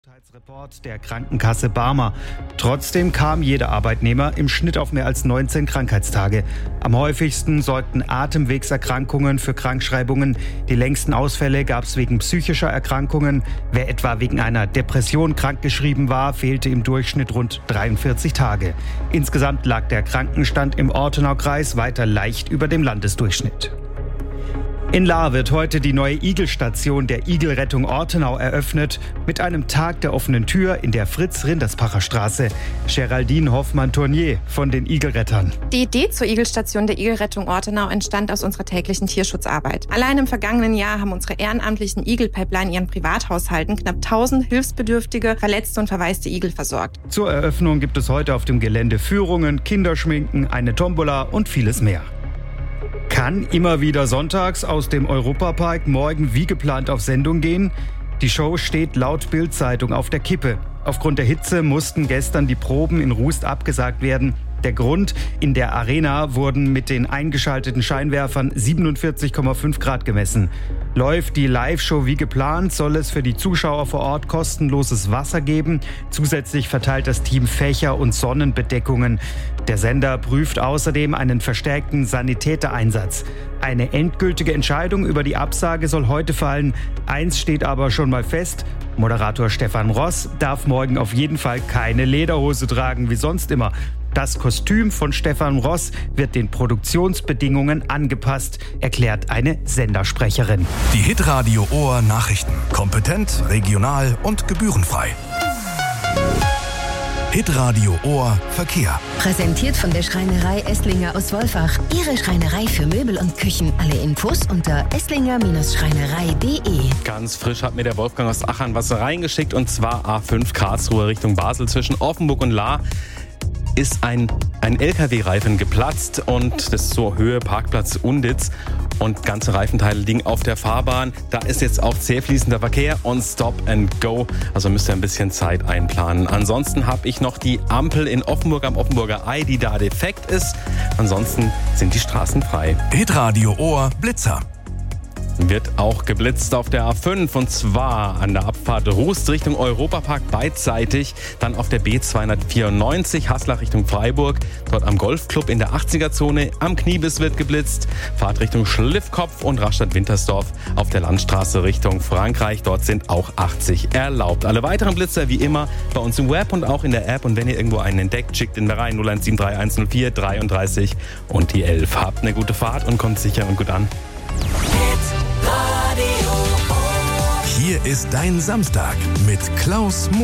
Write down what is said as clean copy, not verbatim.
Report der Krankenkasse Barmer. Trotzdem kam jeder Arbeitnehmer im Schnitt auf mehr als 19 Krankheitstage. Am häufigsten sorgten Atemwegserkrankungen für Krankschreibungen. Die längsten Ausfälle gab es wegen psychischer Erkrankungen. Wer etwa wegen einer Depression krankgeschrieben war, fehlte im Durchschnitt rund 43 Tage. Insgesamt lag der Krankenstand im Ortenaukreis weiter leicht über dem Landesdurchschnitt. In Lahr wird heute die neue Igelstation der Igelrettung Ortenau eröffnet, mit einem Tag der offenen Tür in der Fritz-Rinderspacher Straße. Geraldine Hoffmann-Tournier von den Igelrettern. Die Idee zur Igelstation der Igelrettung Ortenau entstand aus unserer täglichen Tierschutzarbeit. Allein im vergangenen Jahr haben unsere ehrenamtlichen Igelpipeline in ihren Privathaushalten knapp 1000 hilfsbedürftige, verletzte und verwaiste Igel versorgt. Zur Eröffnung gibt es heute auf dem Gelände Führungen, Kinderschminken, eine Tombola und vieles mehr. Kann immer wieder sonntags aus dem Europapark morgen wie geplant auf Sendung gehen? Die Show steht laut Bild-Zeitung auf der Kippe. Aufgrund der Hitze mussten gestern die Proben in Rust abgesagt werden. Der Grund: in der Arena wurden mit den eingeschalteten Scheinwerfern 47,5 Grad gemessen. Läuft die Live-Show wie geplant, soll es für die Zuschauer vor Ort kostenloses Wasser geben. Zusätzlich verteilt das Team Fächer und Sonnenbedeckungen. Der Sender prüft außerdem einen verstärkten Sanitätereinsatz. Eine endgültige Entscheidung über die Absage soll heute fallen. Eins steht aber schon mal fest: Moderator Stefan Ross darf morgen auf jeden Fall keine Lederhose tragen, wie sonst immer. Das Kostüm von Stefan Ross wird den Produktionsbedingungen angepasst, erklärt eine Sendersprecherin. Die Hitradio Ohr Nachrichten. Kompetent, regional und gebührenfrei. Hitradio Ohr Verkehr. Präsentiert von der Schreinerei Esslinger aus Wolfach. Ihre Schreinerei für Möbel und Küchen. Alle Infos unter esslinger-schreinerei.de. Ganz frisch hat mir der Wolfgang aus Achern was reingeschickt, und zwar A5 Karlsruhe Richtung Basel zwischen Offenburg und Lahr. Ist ein LKW-Reifen geplatzt, und das ist so Höhe Parkplatz Unditz, und ganze Reifenteile liegen auf der Fahrbahn. Da ist jetzt auch zäh fließender Verkehr und Stop and Go, also müsst ihr ein bisschen Zeit einplanen. Ansonsten habe ich noch die Ampel in Offenburg am Offenburger Ei, die da defekt ist. Ansonsten sind die Straßen frei. Hitradio Ohr Blitzer. Wird auch geblitzt auf der A5, und zwar an der Abfahrt Rust Richtung Europapark beidseitig, dann auf der B294 Haslach Richtung Freiburg, dort am Golfclub in der 80er-Zone, am Kniebiss wird geblitzt, Fahrt Richtung Schliffkopf und Rastatt-Wintersdorf auf der Landstraße Richtung Frankreich, dort sind auch 80 erlaubt. Alle weiteren Blitzer wie immer bei uns im Web und auch in der App, und wenn ihr irgendwo einen entdeckt, schickt ihn da rein, 0173 104 33 und die 11. Habt eine gute Fahrt und kommt sicher und gut an. Hier ist dein Samstag mit Klaus